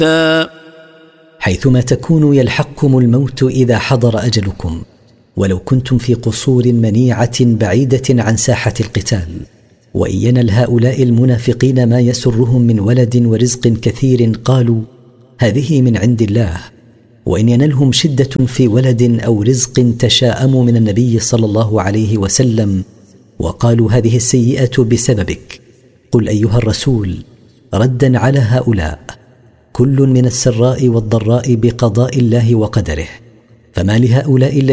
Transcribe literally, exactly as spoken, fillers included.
حيثما تكونوا يلحقكم الموت إذا حضر أجلكم، ولو كنتم في قصور منيعة بعيدة عن ساحة القتال. وإن ينل هؤلاء المنافقين ما يسرهم من ولد ورزق كثير قالوا هذه من عند الله، وإن ينلهم شدة في ولد أو رزق تشاءموا من النبي صلى الله عليه وسلم وقالوا هذه السيئة بسببك. قل أيها الرسول ردا على هؤلاء: كل من السراء والضراء بقضاء الله وقدره، فما لهؤلاء